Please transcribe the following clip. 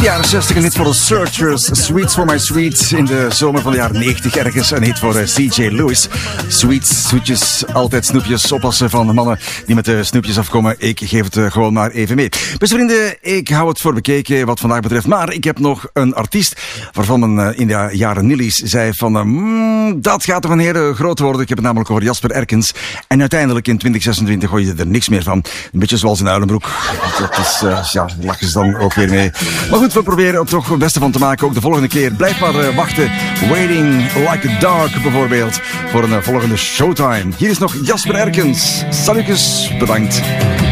jaren 60 een hit voor de Searchers. Sweets for my sweet. In de zomer van de jaren 90 ergens een hit voor CJ Lewis. Sweets, zoetjes, altijd snoepjes. Oppassen van de mannen die met de snoepjes afkomen. Ik geef het gewoon maar even mee. Beste vrienden, ik hou het voor bekeken wat vandaag betreft. Maar ik heb nog een artiest waarvan men in de jaren Nillies zei van dat gaat toch een hele groot worden. Ik heb het namelijk over Jasper Erkens. En uiteindelijk in 2026 gooi je er niks meer van. Een beetje zoals in Uilenbroek. Dat is, lachen ze dan ook weer mee. Maar goed, we proberen er toch het beste van te maken. Ook de volgende keer. Blijf maar wachten. Waiting like a dog bijvoorbeeld. Voor een volgende Showtime. Hier is nog Jasper Erkens. Salutjes, bedankt.